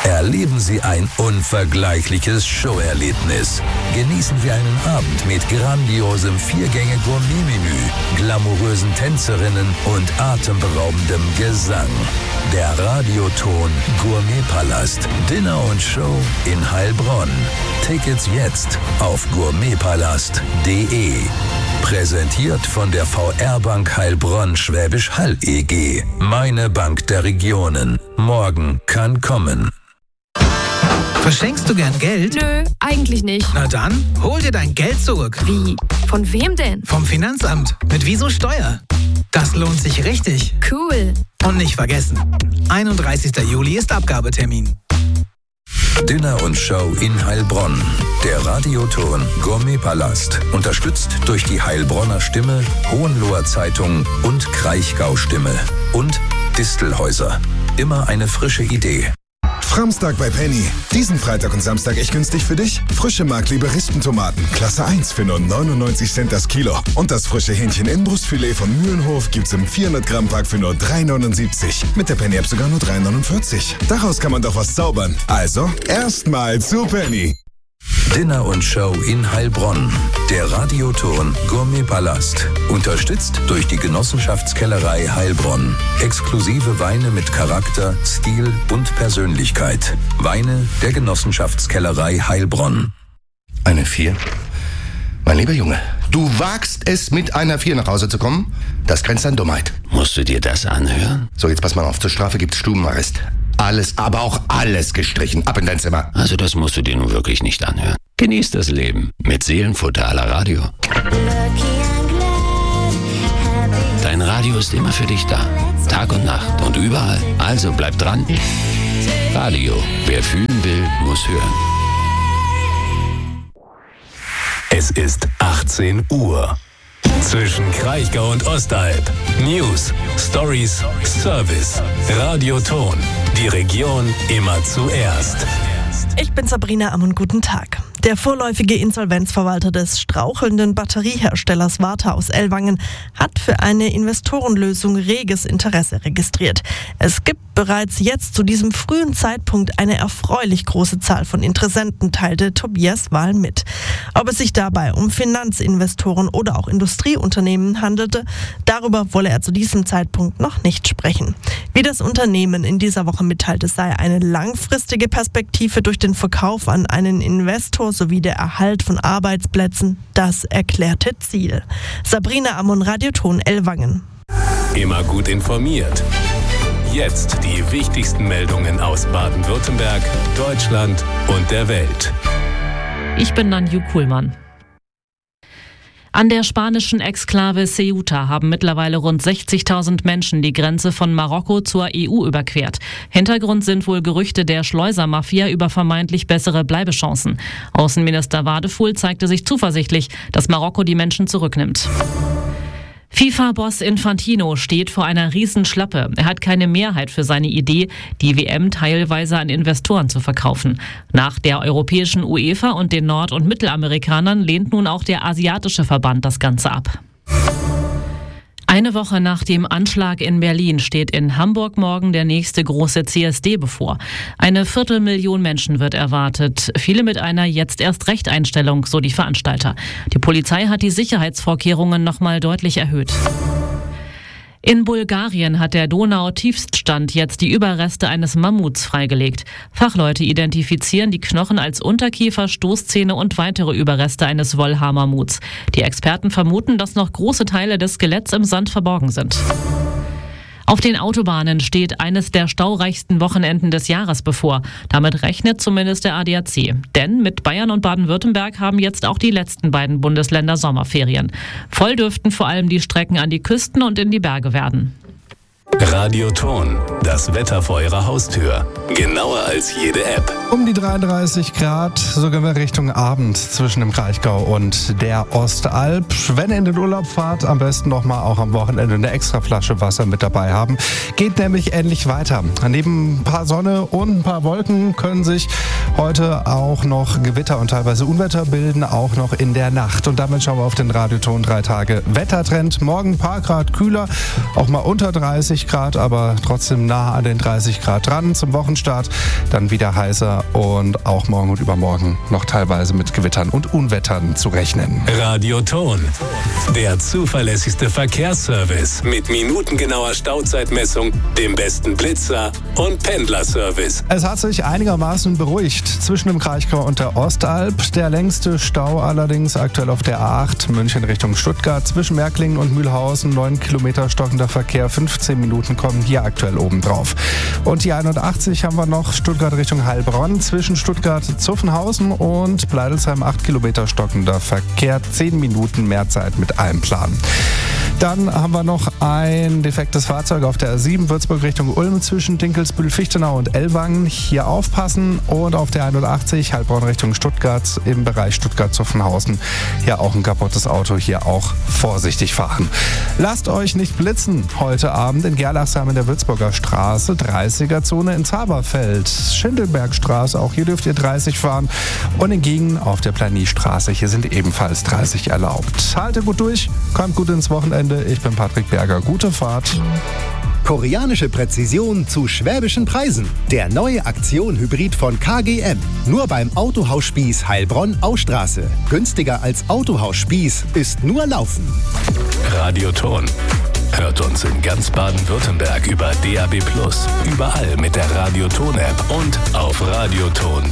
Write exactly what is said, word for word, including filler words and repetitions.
Erleben Sie ein unvergleichliches Showerlebnis. Genießen Sie einen Abend mit grandiosem Viergänge-Gourmet-Menü, glamourösen Tänzerinnen und atemberaubendem Gesang. Der Radioton Gourmetpalast. Dinner und Show in Heilbronn. Tickets jetzt auf gourmetpalast punkt de. Präsentiert von der V R-Bank Heilbronn Schwäbisch Hall E G. Meine Bank der Regionen. Morgen kann kommen. Verschenkst du gern Geld? Nö, eigentlich nicht. Na dann, hol dir dein Geld zurück. Wie? Von wem denn? Vom Finanzamt. Mit Wieso Steuer. Das lohnt sich richtig. Cool. Und nicht vergessen, einunddreißigster Juli ist Abgabetermin. Dinner und Show in Heilbronn. Der Radioton Gourmetpalast. Unterstützt durch die Heilbronner Stimme, Hohenloher Zeitung und Kraichgau Stimme. Und Distelhäuser. Immer eine frische Idee. Framstag bei Penny. Diesen Freitag und Samstag echt günstig für dich? Frische Mark-Liberistentomaten, Klasse eins für nur neunundneunzig Cent das Kilo. Und das frische Hähnchen-Inbrustfilet von Mühlenhof gibt's im vierhundert Gramm Pack für nur drei neunundsiebzig. Mit der Penny-App sogar nur drei neunundvierzig. Daraus kann man doch was zaubern. Also, erstmal zu Penny. Dinner und Show in Heilbronn. Der Radioton Gourmetpalast. Unterstützt durch die Genossenschaftskellerei Heilbronn. Exklusive Weine mit Charakter, Stil und Persönlichkeit. Weine der Genossenschaftskellerei Heilbronn. Eine Vier? Mein lieber Junge, du wagst es, mit einer Vier nach Hause zu kommen? Das grenzt an Dummheit. Musst du dir das anhören? So, jetzt pass mal auf. Zur Strafe gibt's Stubenarrest. Alles, aber auch alles gestrichen. Ab in dein Zimmer. Also das musst du dir nun wirklich nicht anhören. Genieß das Leben mit Seelenfutter à la Radio. Dein Radio ist immer für dich da. Tag und Nacht und überall. Also bleib dran. Radio. Wer fühlen will, muss hören. Es ist achtzehn Uhr. Zwischen Kraichgau und Ostalb. News, Stories, Service. Radioton. Die Region immer zuerst. Ich bin Sabrina Ammon, guten Tag. Der vorläufige Insolvenzverwalter des strauchelnden Batterieherstellers Varta aus Ellwangen hat für eine Investorenlösung reges Interesse registriert. Es gibt bereits jetzt zu diesem frühen Zeitpunkt eine erfreulich große Zahl von Interessenten, teilte Tobias Wahl mit. Ob es sich dabei um Finanzinvestoren oder auch Industrieunternehmen handelte, darüber wolle er zu diesem Zeitpunkt noch nicht sprechen. Wie das Unternehmen in dieser Woche mitteilte, sei eine langfristige Perspektive durch den Verkauf an einen Investor sowie der Erhalt von Arbeitsplätzen das erklärte Ziel. Sabrina Ammon, Radioton Ellwangen. Immer gut informiert. Jetzt die wichtigsten Meldungen aus Baden-Württemberg, Deutschland und der Welt. Ich bin Nanju Kuhlmann. An der spanischen Exklave Ceuta haben mittlerweile rund sechzigtausend Menschen die Grenze von Marokko zur E U überquert. Hintergrund sind wohl Gerüchte der Schleusermafia über vermeintlich bessere Bleibechancen. Außenminister Wadefuhl zeigte sich zuversichtlich, dass Marokko die Menschen zurücknimmt. FIFA-Boss Infantino steht vor einer Riesenschlappe. Er hat keine Mehrheit für seine Idee, die W M teilweise an Investoren zu verkaufen. Nach der europäischen UEFA und den Nord- und Mittelamerikanern lehnt nun auch der asiatische Verband das Ganze ab. Eine Woche nach dem Anschlag in Berlin steht in Hamburg morgen der nächste große C S D bevor. Eine Viertelmillion Menschen wird erwartet, viele mit einer Jetzt-erst-Recht-Einstellung, so die Veranstalter. Die Polizei hat die Sicherheitsvorkehrungen nochmal deutlich erhöht. In Bulgarien hat der Donau-Tiefststand jetzt die Überreste eines Mammuts freigelegt. Fachleute identifizieren die Knochen als Unterkiefer, Stoßzähne und weitere Überreste eines Wollhaar-Mammuts. Die Experten vermuten, dass noch große Teile des Skeletts im Sand verborgen sind. Auf den Autobahnen steht eines der staureichsten Wochenenden des Jahres bevor. Damit rechnet zumindest der A D A C. Denn mit Bayern und Baden-Württemberg haben jetzt auch die letzten beiden Bundesländer Sommerferien. Voll dürften vor allem die Strecken an die Küsten und in die Berge werden. Radioton, das Wetter vor Ihrer Haustür. Genauer als jede App. Um die dreiunddreißig Grad, so gehen wir Richtung Abend zwischen dem Kraichgau und der Ostalb. Wenn ihr in den Urlaub fahrt, am besten noch mal auch am Wochenende eine extra Flasche Wasser mit dabei haben. Geht nämlich ähnlich weiter. Neben ein paar Sonne und ein paar Wolken können sich heute auch noch Gewitter und teilweise Unwetter bilden, auch noch in der Nacht. Und damit schauen wir auf den Radioton drei Tage Wettertrend. Morgen ein paar Grad kühler, auch mal unter dreißig. zwanzig Grad, aber trotzdem nah an den dreißig Grad dran zum Wochenstart. Dann wieder heißer und auch morgen und übermorgen noch teilweise mit Gewittern und Unwettern zu rechnen. Radioton, der zuverlässigste Verkehrsservice mit minutengenauer Stauzeitmessung, dem besten Blitzer und Pendlerservice. Es hat sich einigermaßen beruhigt zwischen dem Kraichgau und der Ostalb. Der längste Stau allerdings aktuell auf der A acht München Richtung Stuttgart zwischen Märklingen und Mühlhausen. neun Kilometer stockender Verkehr, fünfzehn Minuten kommen hier aktuell oben drauf. Und die einundachtzig haben wir noch Stuttgart Richtung Heilbronn zwischen Stuttgart-Zuffenhausen und Bleidelsheim, acht Kilometer stockender Verkehr, zehn Minuten mehr Zeit mit allem Plan. Dann haben wir noch ein defektes Fahrzeug auf der A sieben Würzburg Richtung Ulm zwischen Dinkelsbühl, Fichtenau und Ellwangen. Hier aufpassen. Und auf der einundachtzig Heilbronn Richtung Stuttgart im Bereich Stuttgart-Zuffenhausen. Hier auch ein kaputtes Auto. Hier auch vorsichtig fahren. Lasst euch nicht blitzen. Heute Abend in Gerlachsheim in der Würzburger Straße, dreißiger-Zone in Zaberfeld. Schindelbergstraße, auch hier dürft ihr dreißig fahren. Und in Giegen auf der Planie-Straße. Hier sind ebenfalls dreißig erlaubt. Haltet gut durch, kommt gut ins Wochenende. Ich bin Patrick Berger. Gute Fahrt. Koreanische Präzision zu schwäbischen Preisen. Der neue Aktion-Hybrid von K G M. Nur beim Autohaus Spieß Heilbronn-Austraße. Günstiger als Autohaus Spieß ist nur Laufen. Radioton. Hört uns in ganz Baden-Württemberg über D A B plus, überall mit der Radioton-App und auf radioton